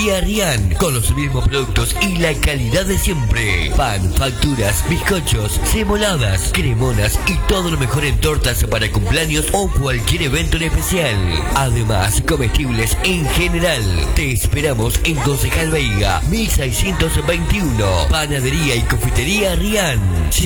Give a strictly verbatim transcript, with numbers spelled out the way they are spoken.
Confitería Rian, con los mismos productos y la calidad de siempre. Pan, facturas, bizcochos, semoladas, cremonas y todo lo mejor en tortas para cumpleaños o cualquier evento en especial. Además, comestibles en general. Te esperamos en Concejal Veiga, mil seiscientos veintiuno. Panadería y Confitería Rian.